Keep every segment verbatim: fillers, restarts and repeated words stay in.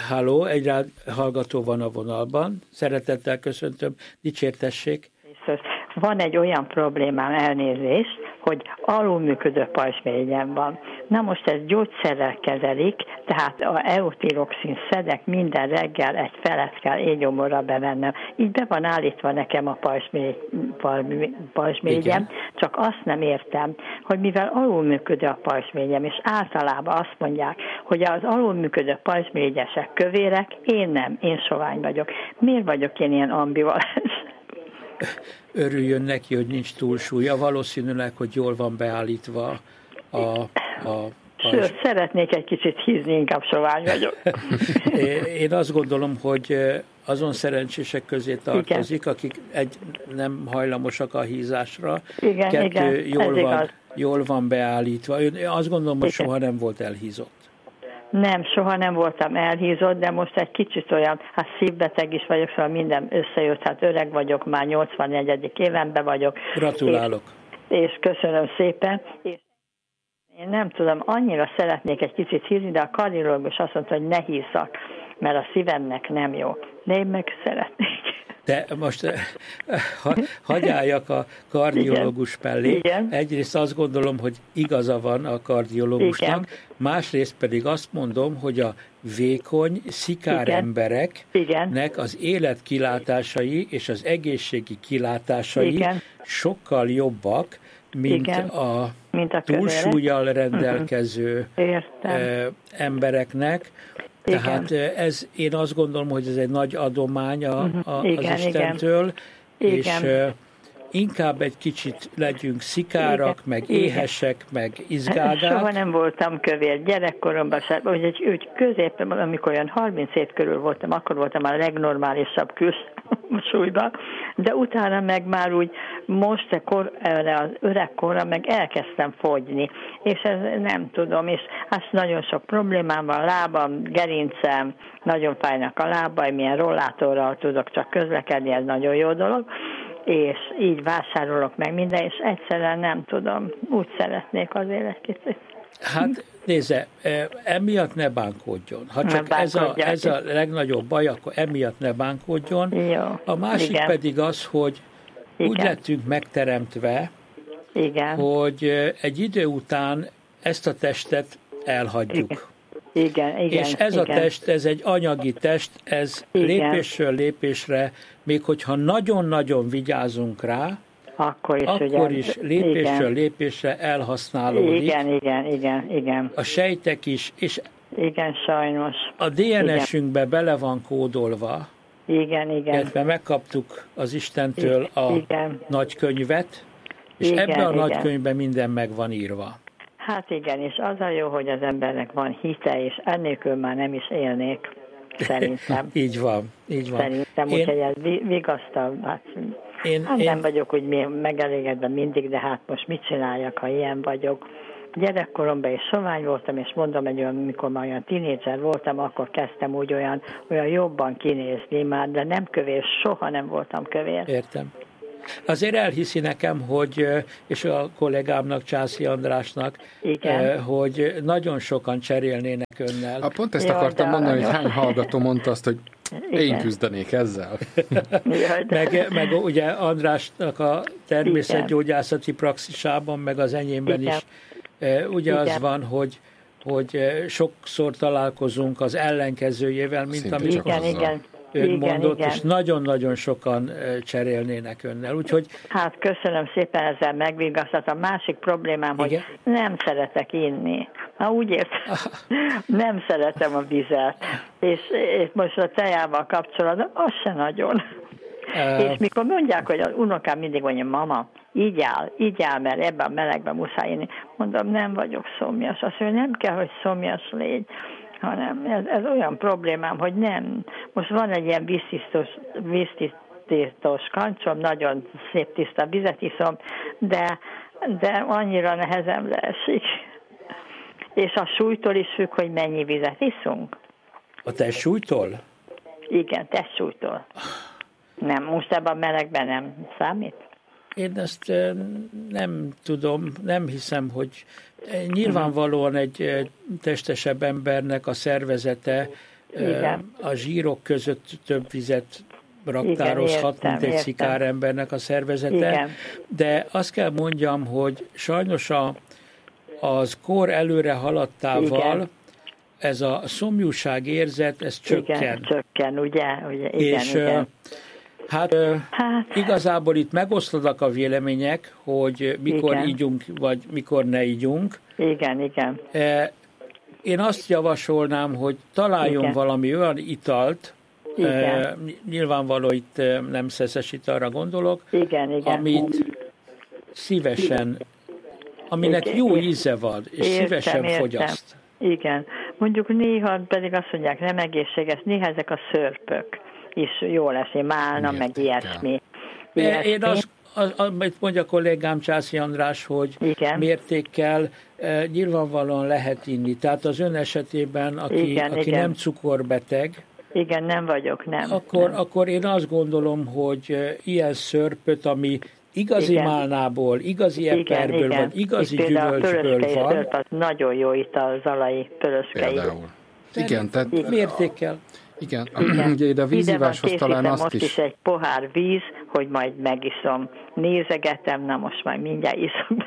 Halló, egy rád hallgató van a vonalban. Szeretettel köszöntöm, dicsértessék. Van egy olyan problémám, elnézést, hogy alulműködő pajzsmirigyem van. Na most ezt gyógyszerrel kezelik, tehát a eutiroxin szedek minden reggel egy felet kell éjgyomorra bevennem. Így be van állítva nekem a pajzsmirigyem, csak azt nem értem, hogy mivel alulműködő a pajzsmirigyem, és általában azt mondják, hogy az alulműködő pajzsmirigyesek kövérek, én nem, én sovány vagyok. Miért vagyok én ilyen ambivalens? Örüljön neki, hogy nincs túlsúlya, valószínűleg, hogy jól van beállítva a... a Sőt, szeretnék egy kicsit hízni, inkább sovány vagyok. Én azt gondolom, hogy azon szerencsések közé tartozik, igen, akik egy nem hajlamosak a hízásra, igen, kettő igen, jól, van, jól van beállítva. Én azt gondolom, hogy igen, soha nem volt elhízott. Nem, soha nem voltam elhízott, de most egy kicsit olyan, hát szívbeteg is vagyok, szóval minden összejött, hát öreg vagyok, már nyolcvannegyedik évenben vagyok. Gratulálok. És, és köszönöm szépen. És én nem tudom, annyira szeretnék egy kicsit hízni, de a kardiológus azt mondta, hogy ne hízzak, mert a szívemnek nem jó. De én meg szeretnék. De most ha, hagyjáljak a kardiológus mellé. Igen. Egyrészt azt gondolom, hogy igaza van a kardiológusnak, igen, másrészt pedig azt mondom, hogy a vékony, szikár igen, embereknek az életkilátásai és az egészségi kilátásai igen, sokkal jobbak, mint igen, a, mint a túlsúllyal rendelkező uh-huh, embereknek. Tehát ez, én azt gondolom, hogy ez egy nagy adomány a, a, igen, az Istentől, igen, és igen, inkább egy kicsit legyünk szikárak, igen, meg éhesek, igen, meg izgágák. Soha nem voltam kövér, gyerekkoromban sem, úgy, úgy középen, amikor olyan harminc év körül voltam, akkor voltam a legnormálisabb külsúlyban, de utána meg már úgy most akkor, az öregkorra meg elkezdtem fogyni, és ez nem tudom, és hát nagyon sok problémám van, lábam, gerincem, nagyon fájnak a lábaim, milyen rollátorral tudok csak közlekedni, ez nagyon jó dolog, és így vásárolok meg minden, és egyszerűen nem tudom, úgy szeretnék azért egy kicsit. Hát nézze, emiatt ne bánkódjon. Ha csak ez a, ez a legnagyobb baj, akkor emiatt ne bánkódjon. Jó. A másik igen, pedig az, hogy igen, úgy lettünk megteremtve, igen, hogy egy idő után ezt a testet elhagyjuk. Igen. Igen, igen, és ez igen, a test, ez egy anyagi test, ez igen, lépésről lépésre, még hogyha nagyon-nagyon vigyázunk rá, akkor is, akkor ugye, is lépésről igen, lépésre elhasználódik. Igen, igen, igen, igen. A sejtek is, és igen, sajnos. a dé en es-ünkbe bele van kódolva, igen, igen, illetve megkaptuk az Istentől a igen, nagy könyvet, és igen, ebbe a igen, nagy könyvben minden meg van írva. Hát igen, és az a jó, hogy az embernek van hite, és ennélkül már nem is élnék, szerintem. Így van, így van. Szerintem, én... úgyhogy ez vigasztal, hát, én, hát én... nem vagyok úgy megelégedve mindig, de hát most mit csináljak, ha ilyen vagyok. Gyerekkoromban is sovány voltam, és mondom, egy olyan, mikor már olyan tínédzser voltam, akkor kezdtem úgy olyan, olyan jobban kinézni már, de nem kövér, soha nem voltam kövér. Értem. Azért elhiszi nekem, hogy, és a kollégámnak, Császi Andrásnak, igen, hogy nagyon sokan cserélnének önnel. A pont ezt akartam Jaj, mondani, hogy hány hallgató mondta azt, hogy igen, én küzdenék ezzel. Jaj, meg, meg ugye Andrásnak a természetgyógyászati praxisában, meg az enyémben igen, is ugye igen, az van, hogy, hogy sokszor találkozunk az ellenkezőjével, mint Szinte amit igen, igen. ön igen, mondott, igen, és nagyon-nagyon sokan cserélnének önnel. Úgyhogy... Hát köszönöm szépen, ezzel megvigasztat. A másik problémám, igen, hogy nem szeretek inni. Ha úgy értem, nem szeretem a vizet. És, és most a tejával kapcsolatban, az se nagyon. Uh... És mikor mondják, hogy az unokám mindig mondja, mama, így áll, így áll, mert ebben a melegben muszáj inni. Mondom, nem vagyok szomjas. Azt mondja, nem kell, hogy szomjas légy, hanem ez, ez olyan problémám, hogy nem. Most van egy ilyen víztisztos, víztisztos kancsom, nagyon szép tiszta vizet iszom, de, de annyira nehezen leesik. És a súlytól is függ, hogy mennyi vizet iszunk. A testsúlytól? Igen, testsúlytól. Nem, most ebben a melegben nem számít? Én ezt nem tudom, nem hiszem, hogy nyilvánvalóan egy testesebb embernek a szervezete Igen. a zsírok között több vizet raktározhat, mint egy szikárembernek a szervezete. Igen. De azt kell mondjam, hogy sajnos a, az kor előre haladtával igen. ez a szomjúság érzet, ez csökken. Igen, csökken, ugye? ugye igen, és igen. Hát, hát igazából itt megoszlanak a vélemények, hogy mikor igen. ígyunk, vagy mikor ne ígyunk. Igen, igen. Én azt javasolnám, hogy találjon igen. valami olyan italt, igen. nyilvánvaló itt nem szeszes italra gondolok, igen, igen. amit szívesen, aminek igen. jó íze van, és értem, szívesen értem. fogyaszt. Igen. Mondjuk néha pedig azt mondják, nem egészséges, néha ezek a szörpök is jól esik, málna, meg ilyesmi. ilyesmi. Én azt, amit mondja a kollégám Császi András, hogy igen. mértékkel eh, nyilvánvalóan lehet inni. Tehát az ön esetében, aki, igen, aki igen. nem cukorbeteg, igen, nem vagyok, nem. Akkor, nem. akkor én azt gondolom, hogy ilyen szörpöt, ami igazi igen. málnából, igazi eperből, igen, vagy igazi gyümölcsből van. Szörp, az nagyon jó itt a zalai pöröskei. Például. Igen, tehát igen. mértékkel. Igen, igen. Ugye ide a víziváshoz talán azt most is... is egy pohár víz, hogy majd megiszom. Nézegetem, na most majd mindjárt iszom.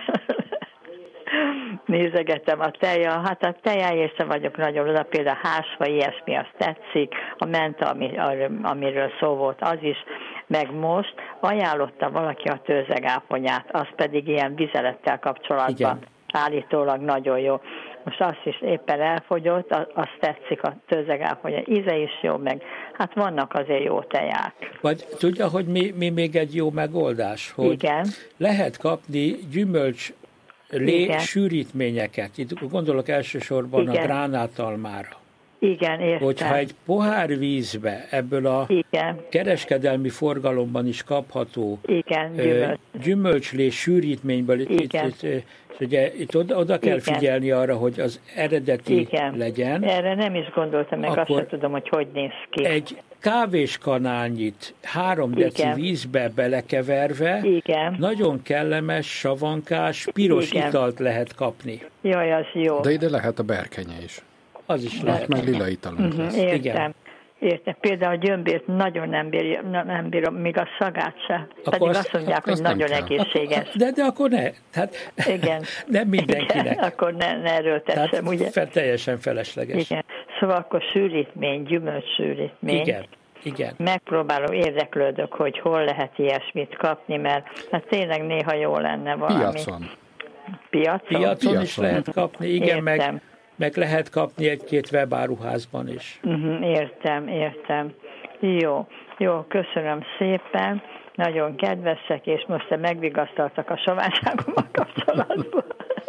Nézegetem a teja, hát a tejáért vagyok nagyon oda, például a hásva, ilyesmi, az tetszik, a menta, ami, amiről szó volt, az is, meg most ajánlotta valaki a tőzegáponyát, az pedig ilyen vizelettel kapcsolatban. Igen. Állítólag nagyon jó. Most azt is éppen elfogyott, azt tetszik a tőzegáponya. Íze is jó, meg hát vannak azért jó teják. Vagy tudja, hogy mi, mi még egy jó megoldás? Hogy igen. lehet kapni gyümölcs lé sűrítményeket. Itt gondolok elsősorban igen. a gránátalmára. Igen, értem. Hogyha egy pohár vízbe ebből a igen. kereskedelmi forgalomban is kapható igen, gyümölcs. gyümölcslé sűrítményből, igen. Itt, itt, ugye, itt oda, oda kell igen. figyelni arra, hogy az eredeti igen. legyen. Erre nem is gondoltam, meg azt sem tudom, hogy hogy néz ki. Egy kávéskanálnyit három deci igen. vízbe belekeverve igen. nagyon kellemes, savankás, piros igen. italt lehet kapni. Jaj, az jó. De ide lehet a berkenye is. Az is lehet. Meg lila italunk uh-huh, értem. Igen. Értem. Például a gyömbért nagyon nem bírom, nem bírom, még a szagát se. Pedig azt, azt mondják, azt hogy nagyon egészséges. De, de akkor ne. Tehát igen. nem mindenkinek. Igen, akkor ne, ne erről teszem, ugye? Fel, teljesen felesleges. Igen. Szóval akkor sűrítmény, gyümölcs sűrítmény. Igen. Igen. Megpróbálom, érdeklődök, hogy hol lehet ilyesmit kapni, mert hát tényleg néha jó lenne valami. Piacon. Piacon? Piacon, Piacon is lehet kapni, igen, meg, meg lehet kapni egy-két webáruházban is. Uh-huh, értem, értem. Jó, jó, köszönöm szépen, nagyon kedvesek, és most megvigasztaltak a soványságommal kapcsolatban.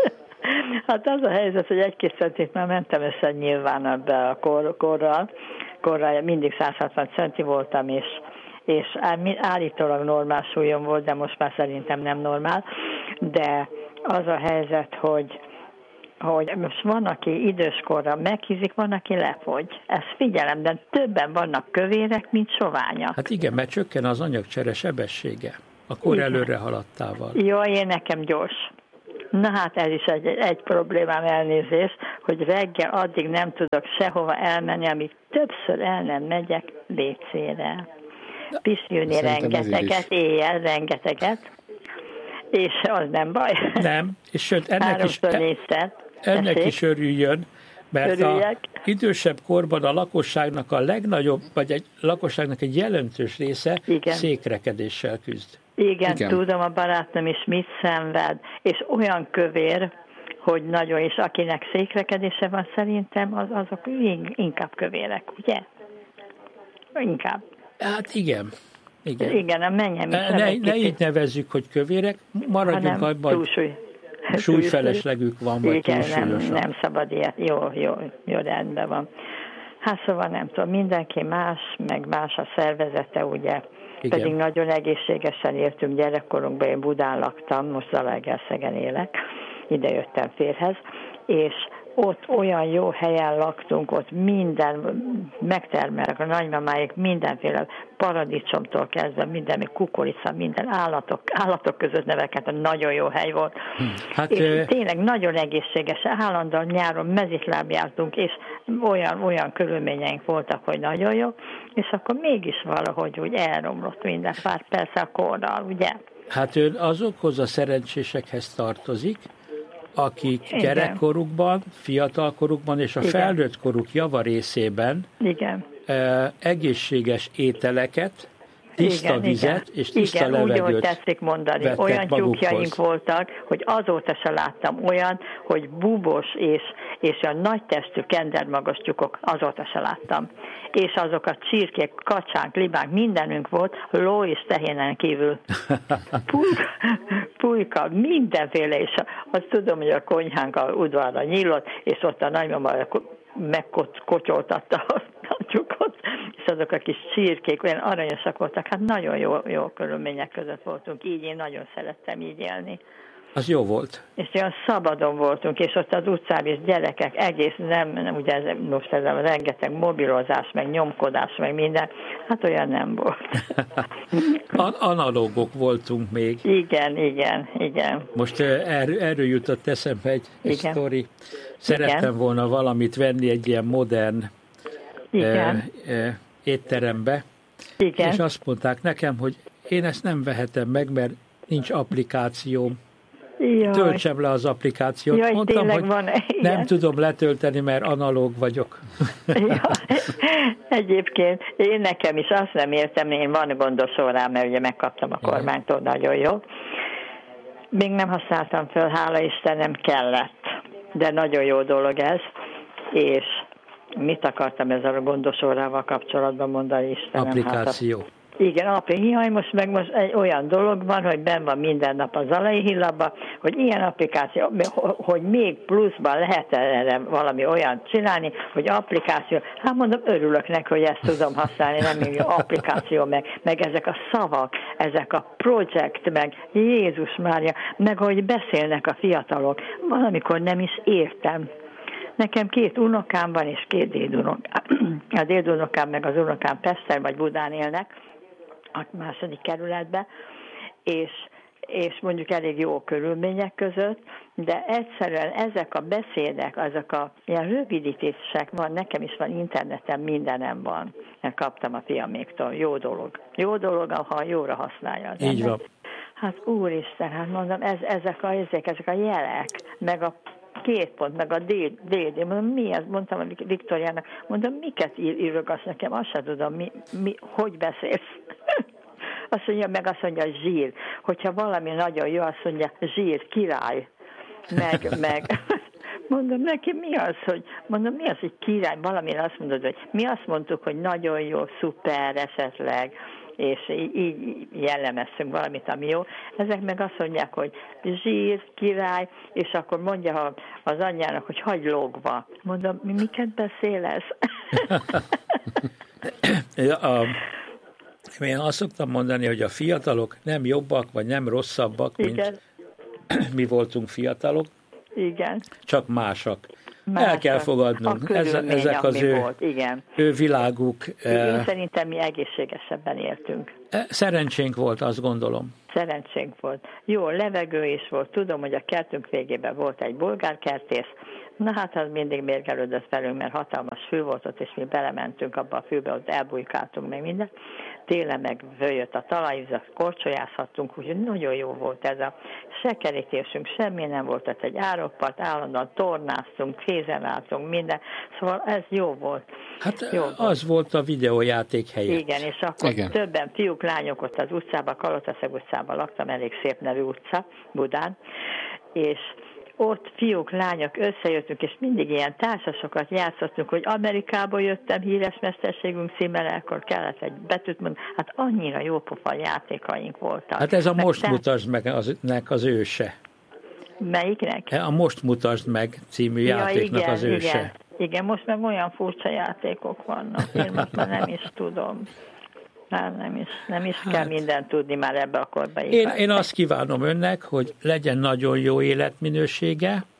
Hát az a helyzet, hogy egy-két centit már mentem össze nyilván ebbe a kor, korral, korral mindig száz hatvan centi voltam, és, és állítólag normál súlyom volt, de most már szerintem nem normál, de az a helyzet, hogy hogy most van, aki időskorra meghízik, van, aki lefogy. Ezt figyelem, de többen vannak kövérek, mint soványak. Hát igen, mert csökken az anyagcsere sebessége a kor igen. előre haladtával. Jó, én nekem gyors. Na hát ez is egy, egy problémám, elnézés, hogy reggel addig nem tudok sehova elmenni, amíg többször el nem megyek vécére. Piszülni rengeteget, éjjel rengeteget, és az nem baj. Nem, és sőt, ennek is, ennek is örüljön, mert az idősebb korban a lakosságnak a legnagyobb, vagy egy lakosságnak egy jelentős része igen. székrekedéssel küzd. Igen, igen, tudom, a barátnőm is mit szenved, és olyan kövér, hogy nagyon, és akinek székrekedése van, szerintem az, azok inkább kövérek, ugye? Inkább. Hát igen. Igen, igen a mennyem is. Ne, ne, ne így nevezzük, hogy kövérek, maradjunk abban, hogy súlyfeleslegük van, vagy igen, túlsúlyosak. Nem, nem szabad ilyet. Jó, jó, jó, rendben van. Hát szóval nem tudom, mindenki más, meg más a szervezete, ugye? Igen. Pedig nagyon egészségesen éltünk gyerekkorunkban, én Budán laktam, most Zalaegerszegen élek, ide jöttem férhez, és ott olyan jó helyen laktunk, ott minden megtermelnek, a nagymamáik mindenféle paradicsomtól kezdve, minden kukorica, minden állatok, állatok között nevelkedett, nagyon jó hely volt. Hát, és ö... tényleg nagyon egészséges, állandóan nyáron mezitláb jártunk, és olyan, olyan körülményeink voltak, hogy nagyon jó, és akkor mégis valahogy úgy elromlott minden, hát persze a korral, ugye? Hát ön azokhoz a szerencsésekhez tartozik, akik igen. gyerekkorukban, fiatalkorukban és a igen. felnőtt koruk javarészében igen. egészséges ételeket, tiszta igen, vizet igen. és tiszta igen, levegőt úgy, ahogy tetszik mondani. Olyan tyúkjaink voltak, hogy azóta se láttam olyan, hogy búbos és, és a nagy testű kendermagas tyúkok, azóta se láttam. És azok a csirkék, kacsánk, libák, mindenünk volt, ló és tehénen kívül. Pulyka, pulyka, mindenféle, és azt tudom, hogy a konyhánk a udvarra nyílott, és ott a nagymama megkocsoltatta a tyúkot, és azok a kis csirkék olyan aranyosak voltak, hát nagyon jó, jó körülmények között voltunk, így én nagyon szerettem így élni. Az jó volt. És olyan szabadon voltunk, és ott az utcán is gyerekek, egész nem, nem ugye ez, most ez a rengeteg mobilozás, meg nyomkodás, meg minden, hát olyan nem volt. Analógok voltunk még. Igen, igen, igen. Most erről, erről jutott eszembe egy, egy sztori. Szerettem igen. volna valamit venni egy ilyen modern igen. E, e, étterembe, igen. és azt mondták nekem, hogy én ezt nem vehetem meg, mert nincs applikációm. Jaj. Töltsem le az applikációt. Jaj, mondtam, hogy van, nem tudom letölteni, mert analóg vagyok. Ja, egyébként én nekem is azt nem értem, én van gondos órám, mert ugye megkaptam a kormánytól, nagyon jó. Még nem használtam föl, hála Istenem, kellett. De nagyon jó dolog ez, és mit akartam ezzel a gondos órával kapcsolatban mondani, Istenem? Applikáció. Hát a... Igen, applikáció, most meg most egy olyan dolog van, hogy benn van minden nap az Zalai Hillában, hogy ilyen applikáció, hogy még pluszban lehet erre valami olyan csinálni, hogy applikáció, hát mondom, örülök neki, hogy ezt tudom használni, nem még applikáció, meg, meg ezek a szavak, ezek a projekt, meg Jézus Mária, meg hogy beszélnek a fiatalok, valamikor nem is értem. Nekem két unokám van, és két dédunokám. A dédunokám meg az unokám Pester vagy Budán élnek, a második kerületben, és, és mondjuk elég jó körülmények között, de egyszerűen ezek a beszédek, ezek a ilyen rövidítések van, nekem is van interneten, mindenem van. Én kaptam a fiaméktól, jó dolog. Jó dolog, ha jóra használja. Így van. Hát úristen, hát mondom, ez, ezek, a, ezek, ezek a jelek, meg a két pont, meg a D, D, D, mondom, mi ez? Mondtam a Viktoriának, mondom, miket ír, írogasz nekem, azt sem tudom, mi, mi, hogy beszélsz. Azt mondja, meg azt mondja, zsír. Hogyha valami nagyon jó, azt mondja, zsír, király. Meg, meg, mondom neki, mi az, hogy, mondom, mi az, hogy király, valamire azt mondod, hogy mi azt mondtuk, hogy nagyon jó, szuper, esetleg, és így, így jellemeztünk valamit, ami jó. Ezek meg azt mondják, hogy zsír, király, és akkor mondja az anyjának, hogy hagy lógva. Mondom, mi miket beszélesz? a, én azt szoktam mondani, hogy a fiatalok nem jobbak, vagy nem rosszabbak, mint igen. mi voltunk fiatalok. Igen. Csak másak. Másak. El kell fogadnunk. Ez, ezek az ő, volt. Igen. ő világuk. Én eh, szerintem mi egészségesebben éltünk. Szerencsénk volt, azt gondolom. Szerencsénk volt. Jó, levegő is volt. Tudom, hogy a kertünk végében volt egy bolgárkertész. Na hát az mindig mérgelődött velünk, mert hatalmas fű volt ott, és mi belementünk abba a fűbe, ott elbújkáltunk meg minden. Télen meg följött a talajvizet, korcsolyázhattunk, úgyhogy nagyon jó volt ez a se kerítésünk, semmi nem volt, tehát egy árokpart, állandóan tornáztunk, kézen álltunk, minden, szóval ez jó volt. Hát jó az volt. volt a videójáték helye. Igen, és akkor igen. többen fiúk, lányok ott az utcában, Kalotaszeg utcában laktam, elég szép nevű utca, Budán, és ott fiúk, lányok összejöttünk, és mindig ilyen társasokat játszottunk, hogy Amerikából jöttem híres mesterségünk címmel, akkor kellett egy betűt mondani. Hát annyira jópofa játékaink voltak. Hát ez a meg Most te... mutasd meg az, nek az őse. Melyiknek? A Most mutasd meg című ja, játéknak igen, az őse. Igen, igen, most meg olyan furcsa játékok vannak, én most már nem is tudom. Már nem is, nem is hát, kell mindent tudni már ebbe a korba. Én, én azt kívánom önnek, hogy legyen nagyon jó életminősége,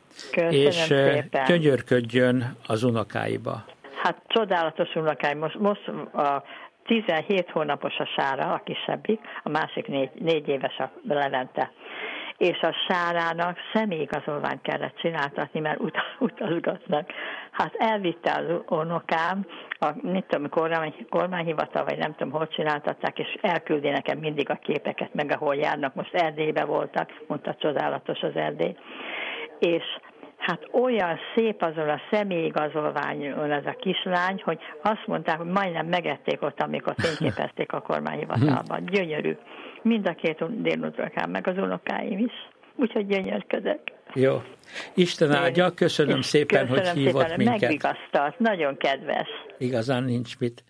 Köszönöm és szépen. gyönyörködjön az unokáiba. Hát csodálatos unokáim. Most, most a tizenhét hónapos a Sára, a kisebbik, a másik négy, négy éves a Levente. És a Sárának személyigazolványt kellett csináltatni, mert ut- utazgatnak. Hát elvitte az unokám, a, mit tudom, kormány, kormányhivatal, vagy nem tudom, hol csináltatták, és elküldi nekem mindig a képeket, meg ahol járnak. Most Erdélybe voltak, mondta, csodálatos az Erdély. És hát olyan szép azon a személyigazolványon ez a kislány, hogy azt mondták, hogy majdnem megették ott, amikor fényképezték a kormányhivatalban. Gyönyörű. Mind a két délutakám, meg az unokáim is. Úgyhogy gyönyörködök. Jó. Isten áldja, köszönöm szépen, köszönöm hogy hívott szépen, minket. Megvigasztalt, nagyon kedves. Igazán nincs mit.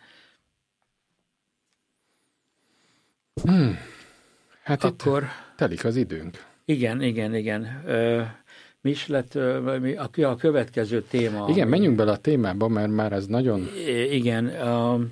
Hmm. Hát akkor itt telik az időnk. Igen, igen, igen. Ö, mi is lett a, a következő téma? Igen, ami... menjünk bele a témába, mert már ez nagyon... Igen. A,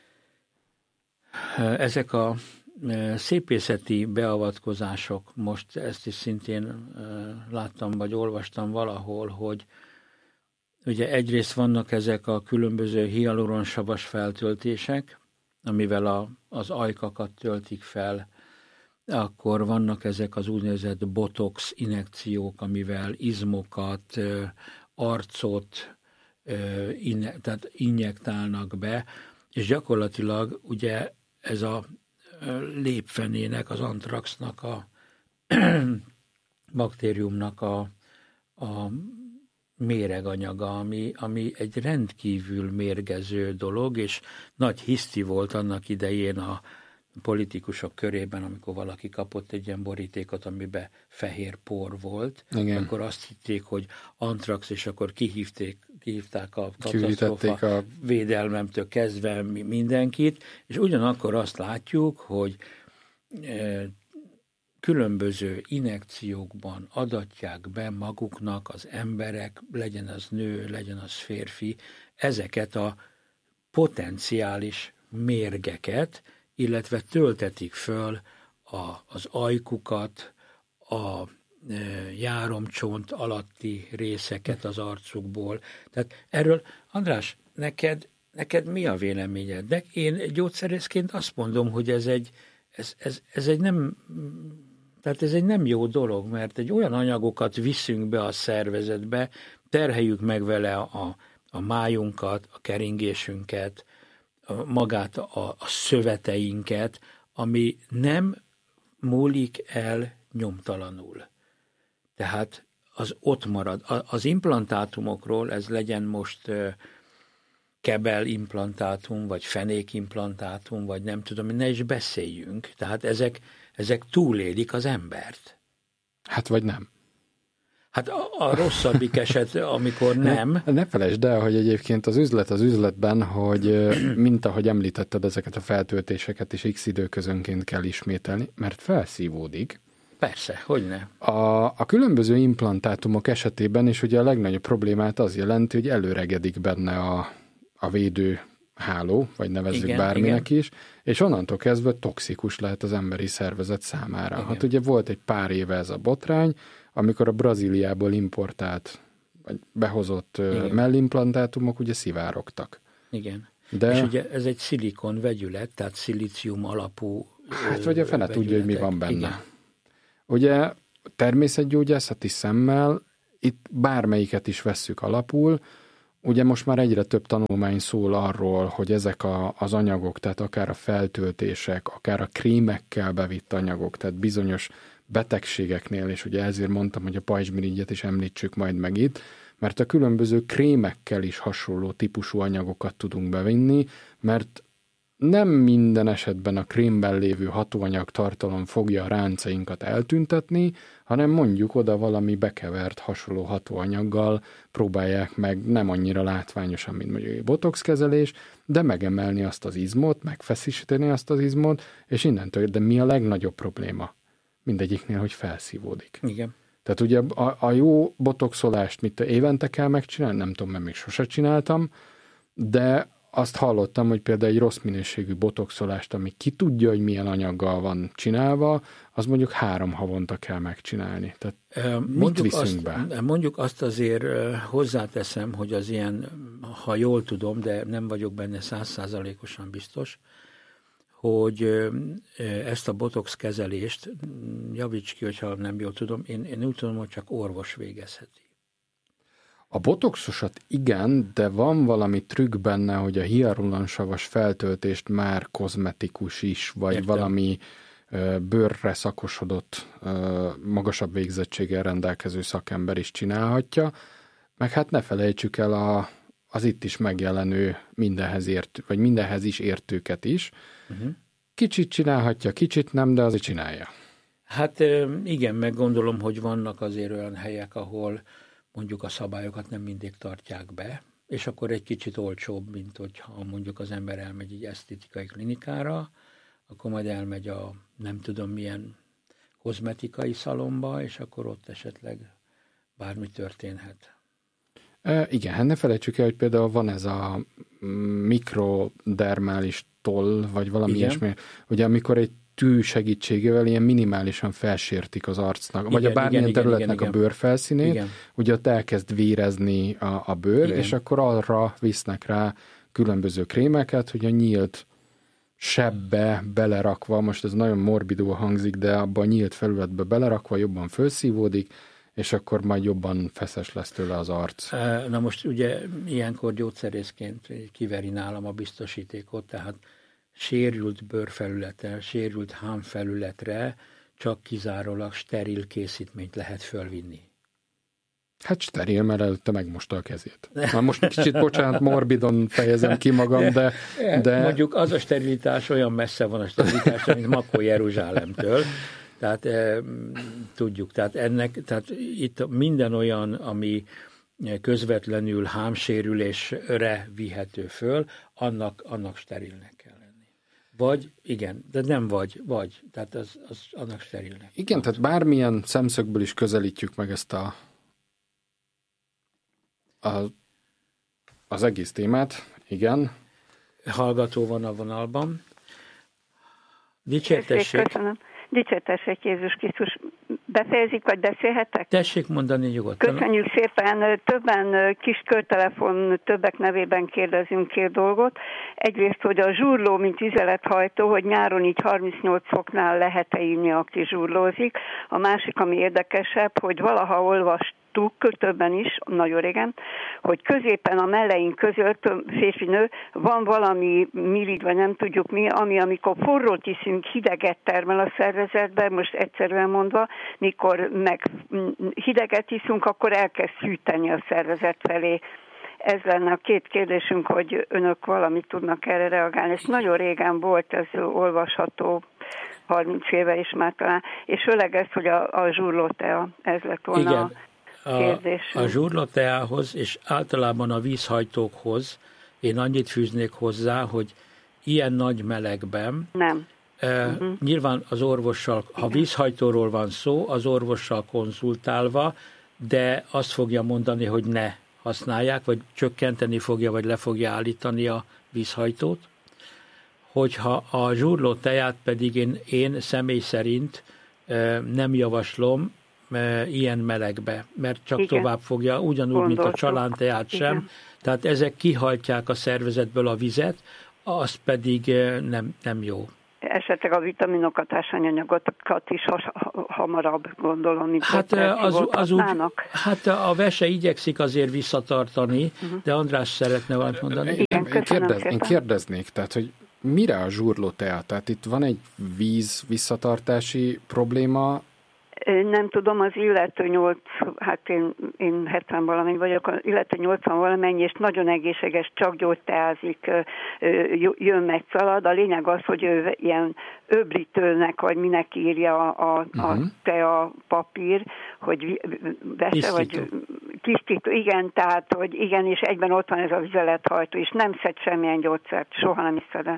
ezek a szépészeti beavatkozások, most ezt is szintén láttam, vagy olvastam valahol, hogy ugye egyrészt vannak ezek a különböző hialuronsavas feltöltések, amivel a, az ajkakat töltik fel, akkor vannak ezek az úgynevezett botox injekciók, amivel izmokat, arcot tehát injektálnak be, és gyakorlatilag ugye ez a lépfenének, az antraxnak, a baktériumnak a, a méreganyaga, ami, ami egy rendkívül mérgező dolog, és nagy hiszti volt annak idején a politikusok körében, amikor valaki kapott egy ilyen borítékot, amiben fehér por volt, igen. Akkor azt hitték, hogy antrax, és akkor kihívték, kihívták a katasztrófa a... védelmemtől kezdve mindenkit, és ugyanakkor azt látjuk, hogy e, különböző injekciókban adatják be maguknak az emberek, legyen az nő, legyen az férfi, ezeket a potenciális mérgeket, illetve töltetik föl a, az ajkukat, a e, járomcsont alatti részeket az arcukból. Tehát erről, András, neked, neked mi a véleményed? De én gyógyszerészként azt mondom, hogy ez egy, ez, ez, ez egy nem, tehát ez egy nem jó dolog, mert egy olyan anyagokat viszünk be a szervezetbe, terheljük meg vele a, a májunkat, a keringésünket, magát a, a szöveteinket, ami nem múlik el nyomtalanul. Tehát az ott marad. Az implantátumokról, ez legyen most kebel implantátum, vagy fenék implantátum, vagy nem tudom, ne is beszéljünk. Tehát ezek, ezek túlélik az embert. Hát vagy nem. Hát a, a rosszabbik eset, amikor nem. Ne, ne felejtsd el, hogy egyébként az üzlet az üzletben, hogy mint ahogy említetted, ezeket a feltöltéseket is x időközönként kell ismételni, mert felszívódik. Persze, hogyne. A, a különböző implantátumok esetében is ugye a legnagyobb problémát az jelenti, hogy előregedik benne a, a védő háló, vagy nevezzük igen, bárminek igen. is, és onnantól kezdve toxikus lehet az emberi szervezet számára. Igen. Hát ugye volt egy pár éve ez a botrány, amikor a Brazíliából importált, vagy behozott igen. mellimplantátumok ugye szivárogtak. Igen. De... És ugye ez egy szilikon vegyület, tehát szilícium alapú hát vagy a fene tudja, hogy mi van benne. Igen. Ugye természetgyógyászati szemmel itt bármelyiket is vesszük alapul, ugye most már egyre több tanulmány szól arról, hogy ezek a, az anyagok, tehát akár a feltöltések, akár a krémekkel bevitt anyagok, tehát bizonyos betegségeknél, és ugye ezért mondtam, hogy a pajzsmirigyet is említsük majd meg itt, mert a különböző krémekkel is hasonló típusú anyagokat tudunk bevinni, mert nem minden esetben a krémben lévő hatóanyag tartalom fogja a ráncainkat eltüntetni, hanem mondjuk oda valami bekevert hasonló hatóanyaggal próbálják meg nem annyira látványosan, mint mondjuk egy botox kezelés, de megemelni azt az izmot, megfeszíteni azt az izmot, és innentől, de mi a legnagyobb probléma? Mindegyiknél, hogy felszívódik. Igen. Tehát ugye a, a jó botoxolást mit évente kell megcsinálni, nem tudom, mert még sose csináltam, de azt hallottam, hogy például egy rossz minőségű botoxolást, ami ki tudja, hogy milyen anyaggal van csinálva, az mondjuk három havonta kell megcsinálni. Tehát mit viszünk azt, be? Mondjuk azt azért hozzáteszem, hogy az ilyen, ha jól tudom, de nem vagyok benne száz százalékosan biztos, hogy ezt a botox kezelést, javíts ki, hogyha nem jól tudom, én, én úgy tudom, hogy csak orvos végezheti. A botoxosat igen, de van valami trükk benne, hogy a hialuronsav-as feltöltést már kozmetikus is, vagy Értem. valami ö, bőrre szakosodott, ö, magasabb végzettséggel rendelkező szakember is csinálhatja, meg hát ne felejtsük el a, az itt is megjelenő mindenhez, ért, vagy mindenhez is értőket is. Uh-huh. Kicsit csinálhatja, kicsit nem, de azért csinálja. Hát igen, meg gondolom, hogy vannak azért olyan helyek, ahol mondjuk a szabályokat nem mindig tartják be, és akkor egy kicsit olcsóbb, mint hogyha mondjuk az ember elmegy egy esztétikai klinikára, akkor majd elmegy a nem tudom milyen kozmetikai szalomba, és akkor ott esetleg bármi történhet. E, igen, hát ne felejtsük el, hogy például van ez a mikrodermális toll, vagy valami igen. ilyesmi, ugye amikor egy tű segítségével ilyen minimálisan felsértik az arcnak, igen, vagy a bármilyen igen, területnek igen, a bőrfelszínét, igen. ugye ott elkezd vérezni a, a bőr, igen. és akkor arra visznek rá különböző krémeket, hogy a nyílt sebbe belerakva, most ez nagyon morbidul hangzik, de abban a nyílt felületbe belerakva jobban felszívódik, és akkor majd jobban feszes lesz tőle az arc. Na most ugye ilyenkor gyógyszerészként kiveri nálam a biztosítékot, tehát sérült bőrfelületen, sérült hámfelületre csak kizárólag steril készítményt lehet fölvinni. Hát steril, mert előtte megmosta a kezét. Na most kicsit, bocsánat, morbidon fejezem ki magam, de, de... Mondjuk az a sterilitás olyan messze van a sterilitás, mint Makó Jeruzsálemtől. Tehát e, tudjuk, tehát ennek, tehát itt minden olyan, ami közvetlenül hámsérülésre vihető föl, annak, annak sterilnek kell lenni. Vagy, igen, de nem vagy, vagy, tehát az, az annak sterilnek. Igen, tehát bármilyen szemszögből is közelítjük meg ezt a, a az egész témát, igen. Hallgató van a vonalban. Dicsértessék. Köszönöm. Dicsértessék Jézus Krisztus. Befejezik, vagy beszélhetek? Tessék mondani nyugodtan. Köszönjük szépen. Többen kis körtelefon, többek nevében kérdezünk két dolgot. Egyrészt, hogy a zsurló, mint vizelethajtó, hogy nyáron így harmincnyolc foknál lehet-e inni, aki zsurlózik. A másik, ami érdekesebb, hogy valaha olvast többen is, nagyon régen, hogy középen a melleink között, férfi-nő, van valami millit, vagy nem tudjuk mi, ami amikor forrót iszünk, hideget termel a szervezetben, most egyszerűen mondva, mikor meg hideget iszunk, akkor elkezd hűteni a szervezet felé. Ez lenne a két kérdésünk, hogy önök valamit tudnak erre reagálni. Ez nagyon régen volt, ez olvasható, harminc éve is már talán, és főleg ez, hogy a, a zsurlótea, ez lett volna. Igen. A, a zsurlóteához és általában a vízhajtókhoz én annyit fűznék hozzá, hogy ilyen nagy melegben nem. E, uh-huh. Nyilván az orvossal, ha igen. vízhajtóról van szó, az orvossal konzultálva, de azt fogja mondani, hogy ne használják, vagy csökkenteni fogja, vagy le fogja állítani a vízhajtót. Hogyha a zsurlóteát pedig én, én személy szerint e, nem javaslom, ilyen melegbe, mert csak igen. tovább fogja, ugyanúgy, Gondoltuk. mint a csalánteát sem. Igen. Tehát ezek kihajtják a szervezetből a vizet, az pedig nem, nem jó. Esetleg a vitaminokat, ásványanyagokat is has, hamarabb gondolom, mint hát az, az úgy, hát a vese igyekszik azért visszatartani, uh-huh. de András szeretne valamit mondani. Igen, én, kérdez, én kérdeznék, tehát, hogy mire a zsurlótea? Tehát itt van egy víz visszatartási probléma. Nem tudom, az illető nyolc, hát én, én hetven valamennyi vagyok, az illető nyolcvan valamennyi, és nagyon egészséges, csak gyógyteázik, jön meg szalad. A lényeg az, hogy ő ilyen öblítőnek, vagy minek írja a, a uh-huh. tea papír, hogy vese, vagy tisztító, igen, tehát, hogy igen, és egyben ott van ez a vizelethajtó, és nem szed semmilyen gyógyszert, soha nem is szedett.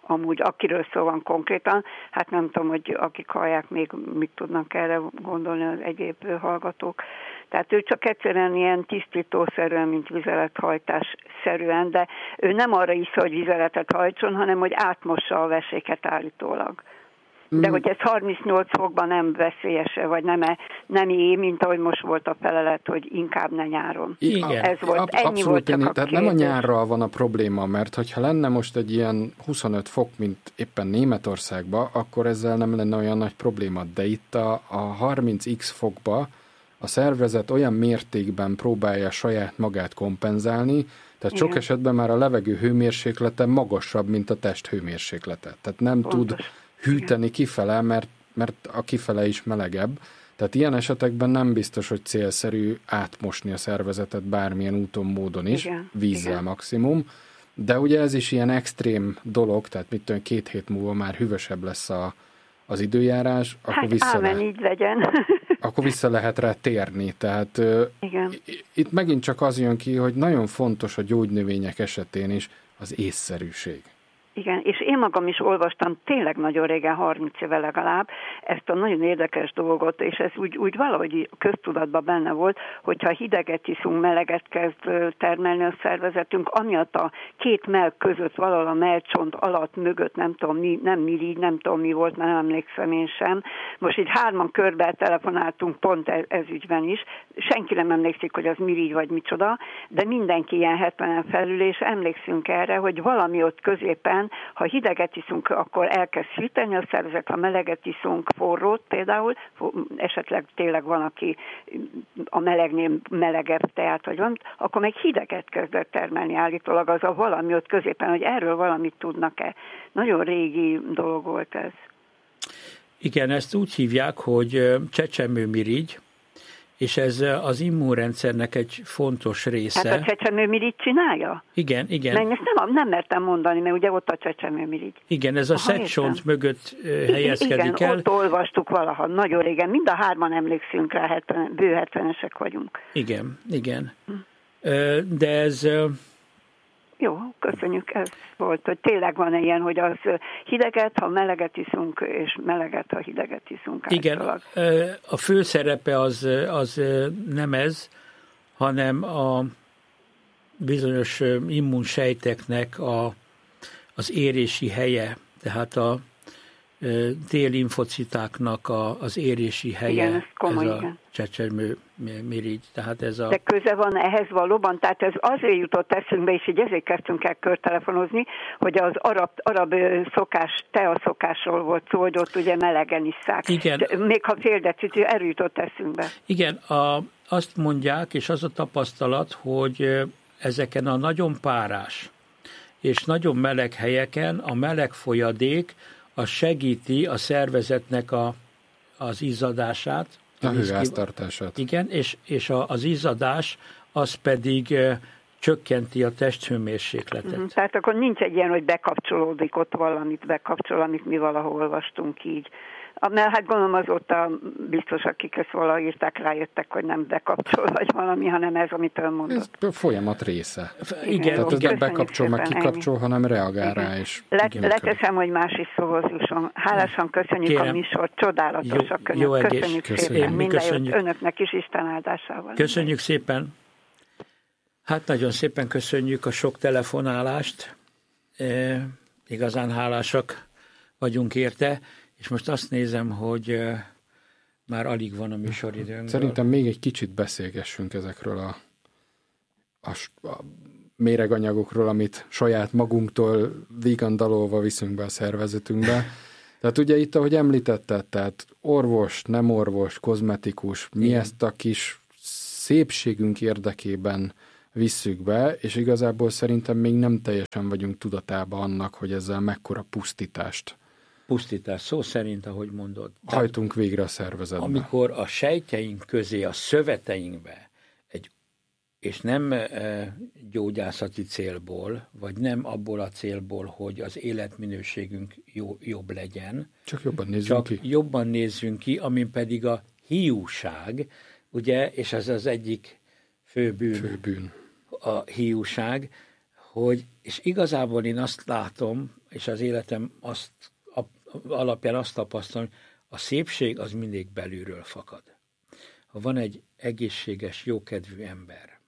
amúgy akiről szó van konkrétan, hát nem tudom, hogy akik hallják még mit tudnak erre gondolni az egyéb hallgatók. Tehát ő csak egyszerűen ilyen tisztítószerűen, mint vizelethajtás-szerűen, de ő nem arra iszza, hogy vizeletet hajtson, hanem hogy átmossa a veséket állítólag. De hogy ez harmincnyolc fokban nem veszélyese, vagy nem, nem éj, mint ahogy most volt a felelet, hogy inkább ne nyáron. Igen. Ez volt, Ab, ennyi volt csak a Tehát nem a nyárral van a probléma, mert hogyha lenne most egy ilyen huszonöt fok, mint éppen Németországban, akkor ezzel nem lenne olyan nagy probléma. De itt a, a harminc x fokba a szervezet olyan mértékben próbálja saját magát kompenzálni, tehát sok Igen. esetben már a levegő hőmérséklete magasabb, mint a test hőmérséklete. Tehát nem Pontos. tud hűteni kifele, mert, mert a kifele is melegebb. Tehát ilyen esetekben nem biztos, hogy célszerű átmosni a szervezetet bármilyen úton, módon is, Igen. vízzel Igen. maximum. De ugye ez is ilyen extrém dolog, tehát mit tudom, két hét múlva már hűvösebb lesz a, az időjárás, akkor hát vissza ámen, le... így legyen. akkor vissza lehet rá térni. Tehát Igen. itt megint csak az jön ki, hogy nagyon fontos a gyógynövények esetén is az észszerűség. Igen, és én magam is olvastam tényleg nagyon régen, harminc éve legalább, ezt a nagyon érdekes dolgot, és ez úgy, úgy valahogy köztudatban benne volt, hogyha hideget iszunk, meleget kezd termelni a szervezetünk, amiatt a két mell között, valahol a mellcsont alatt, mögött, nem tudom mi, nem mirigy, nem tudom mi volt, mert nem emlékszem én sem. Most így hárman körbe telefonáltunk pont ez, ez ügyben is, senki nem emlékszik, hogy az mirigy vagy micsoda, de mindenki ilyen hetvenen felül, és emlékszünk erre, hogy valami ott középen, ha hideget iszunk, akkor elkezd hűteni a szervezet, ha meleget iszunk, forrót például, esetleg tényleg van, aki a melegnél melegebb teát, vagy van, akkor meg hideget kezdett termelni állítólag az a valami ott középen, hogy erről valamit tudnak-e. Nagyon régi dolog volt ez. Igen, ezt úgy hívják, hogy csecsemőmirigy, és ez az immunrendszernek egy fontos része. Hát a csecsemőmirigy csinálja? Igen, igen. Mert ezt nem, nem mertem mondani, mert ugye ott a csecsemőmirigy. Igen, ez a szegcsont mögött helyezkedik igen, el. Igen, ott olvastuk valaha, nagyon régen. Mind a hárman emlékszünk rá, hetven, bő hetvenesek vagyunk. Igen, igen. De ez... Jó, köszönjük, ez volt, hogy tényleg van ilyen, hogy az hideget, ha meleget iszunk, és meleget, ha hideget iszunk. Igen, általában. A fő szerepe az, az nem ez, hanem a bizonyos immunsejteknek a, az érési helye, tehát a T-limfocitáknak a, az érési helye, igen, ez, komoly, ez a igen. csecsemőmirigy. Tehát ez a... De köze van ehhez valóban, tehát ez azért jutott eszünkbe, és így ezért kezdtünk el körtelefonozni, hogy az arab, arab szokás, tea szokásról volt szó, hogy ott ugye melegen isszák. Igen. De még ha fél decit, erről jutott eszünkbe. Igen, a, azt mondják, és az a tapasztalat, hogy ezeken a nagyon párás és nagyon meleg helyeken a meleg folyadék az segíti a szervezetnek a, az izzadását. A hőháztartását. Igen, és, és a, az izzadás az pedig e, csökkenti a testhőmérsékletet. Uh-huh. Tehát akkor nincs egy ilyen, hogy bekapcsolódik ott valamit, bekapcsol, amit mi valahol olvastunk így. Mert hát gondolom azóta biztos, akik ezt valahogy írták, rájöttek, hogy nem bekapcsol vagy valami, hanem ez, amit ön mondott. Ez folyamat része. Igen. Tehát ez nem bekapcsol, meg kikapcsol, ennyi. hanem reagál igen. rá is. Let, leteszem, hogy más is szóhoz jusson. Hálásan köszönjük Kérem. a műsort, csodálatosak jó, jó önök. Köszönjük köszönjük. szépen. Minden jót önöknek is, Isten áldásával. Köszönjük szépen. Hát nagyon szépen köszönjük a sok telefonálást. E, igazán hálásak vagyunk érte. És most azt nézem, hogy uh, már alig van a műsoridőnk. Szerintem még egy kicsit beszélgessünk ezekről a, a, a méreganyagokról, amit saját magunktól vigandalolva viszünk be a szervezetünkbe. Tehát ugye itt, ahogy említetted, tehát orvos, nem orvos, kozmetikus, mi Igen. ezt a kis szépségünk érdekében visszük be, és igazából szerintem még nem teljesen vagyunk tudatában annak, hogy ezzel mekkora pusztítást pusztítás, szó szerint, ahogy mondod. Hajtunk végre a szervezetbe. Amikor a sejtjeink közé, a szöveteinkbe, egy, és nem e, gyógyászati célból, vagy nem abból a célból, hogy az életminőségünk jó, jobb legyen. Csak jobban nézzünk csak ki. jobban nézzünk ki, amin pedig a hiúság, ugye, és ez az egyik fő bűn, fő bűn. a hiúság, hogy, és igazából én azt látom, és az életem azt, a, alapján azt tapasztalom, a szépség az mindig belülről fakad. Ha van egy egészséges, jókedvű ember,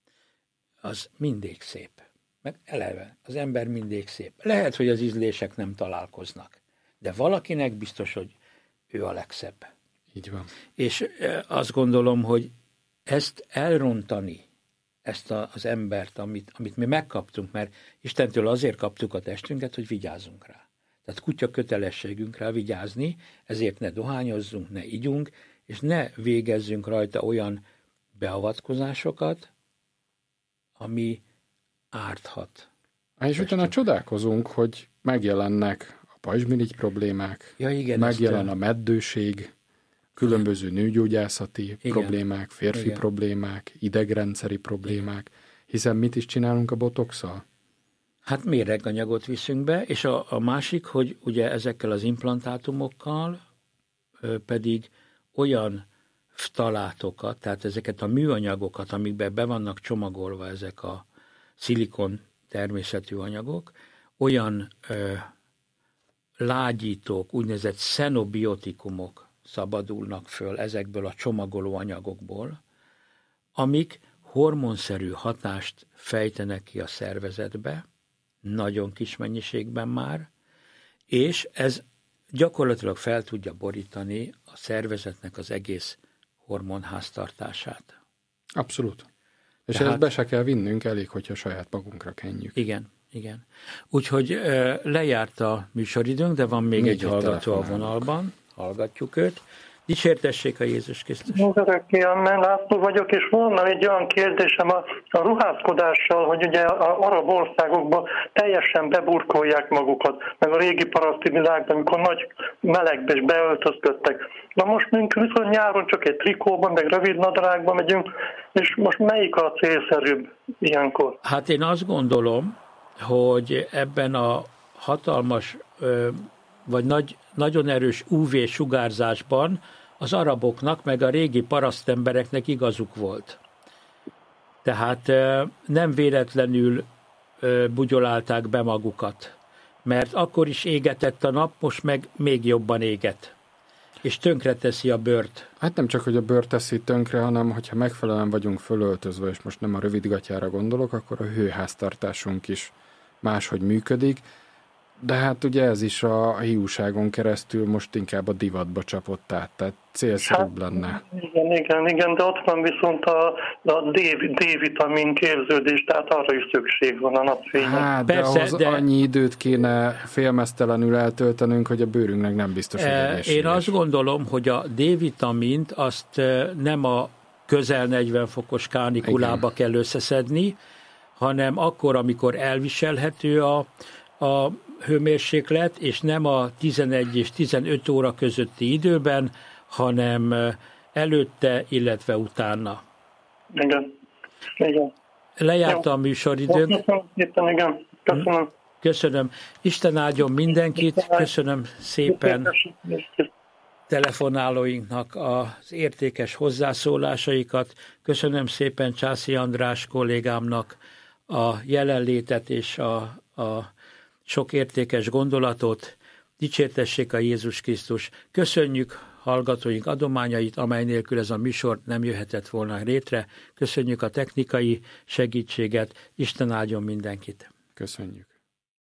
az mindig szép. Meg eleve, az ember mindig szép. Lehet, hogy az ízlések nem találkoznak, de valakinek biztos, hogy ő a legszebb. Így van. És azt gondolom, hogy ezt elrontani, ezt a, az embert, amit, amit mi megkaptunk, mert Istentől azért kaptuk a testünket, hogy vigyázzunk rá. Tehát kutya kötelességünk rá vigyázni, ezért ne dohányozzunk, ne igyunk, és ne végezzünk rajta olyan beavatkozásokat, ami árthat. És utána csodálkozunk, hogy megjelennek a pajzsmirigy problémák, ja, igen, megjelen a meddőség, különböző nőgyógyászati igen. problémák, férfi igen. problémák, idegrendszeri problémák, hiszen mit is csinálunk a botoxsal? Hát méreganyagot viszünk be, és a, a másik, hogy ugye ezekkel az implantátumokkal ö, pedig olyan ftalátokat, tehát ezeket a műanyagokat, amikben be vannak csomagolva ezek a szilikon természetű anyagok, olyan ö, lágyítók, úgynevezett xenobiotikumok szabadulnak föl ezekből a csomagoló anyagokból, amik hormonszerű hatást fejtenek ki a szervezetbe, nagyon kis mennyiségben már, és ez gyakorlatilag fel tudja borítani a szervezetnek az egész hormonháztartását. Abszolút. És Tehát, ezt be se kell vinnünk, elég, hogyha saját magunkra kenjük. Igen, igen. Úgyhogy lejárt a műsoridőnk, de van még, még egy, egy hallgató a vonalban. Hallgatjuk őt. Dicsértessék a Jézus Krisztus. Örökkéamen László vagyok, és volna egy olyan kérdésem a, a ruházkodással, hogy ugye az arab országokban teljesen beburkolják magukat, meg a régi paraszti világban, amikor nagy melegbe is beöltözködtek. Na most mink viszont nyáron csak egy trikóban, meg rövid nadrágban megyünk, és most melyik a célszerűbb ilyenkor? Hát én azt gondolom, hogy ebben a hatalmas vagy nagy, nagyon erős ú vé sugárzásban az araboknak, meg a régi parasztembereknek igazuk volt. Tehát nem véletlenül bugyolálták be magukat, mert akkor is égetett a nap, most meg még jobban éget, és tönkreteszi a bőrt. Hát nem csak, hogy a bőrt teszi tönkre, hanem hogyha megfelelően vagyunk fölöltözve, és most nem a rövidgatjára gondolok, akkor a hőháztartásunk is máshogy működik. De hát ugye ez is a hiúságon keresztül most inkább a divatba csapott át, tehát célszerűbb hát, lenne. Igen, igen, igen, de ott van viszont a, a D-vitamin képződés, tehát arra is szükség van a napfénynek. Hát, de Persze, ahhoz de... annyi időt kéne félmeztelenül eltöltenünk, hogy a bőrünknek nem biztos, hogy egészséges. Én azt gondolom, hogy a D-vitamint azt nem a közel negyven fokos kánikulába igen. kell összeszedni, hanem akkor, amikor elviselhető a, a hőmérséklet, és nem a tizenegy és tizenöt óra közötti időben, hanem előtte, illetve utána. Igen. Igen. Lejárt a műsoridőn. Köszönöm szépen, igen. Köszönöm. Köszönöm. Isten áldjon mindenkit, köszönöm szépen telefonálóinknak az értékes hozzászólásaikat, köszönöm szépen Császi András kollégámnak a jelenlétet és a, a sok értékes gondolatot. Dicsértessék a Jézus Krisztus. Köszönjük hallgatóink adományait, amely nélkül ez a műsor nem jöhetett volna létre. Köszönjük a technikai segítséget. Isten áldjon mindenkit. Köszönjük.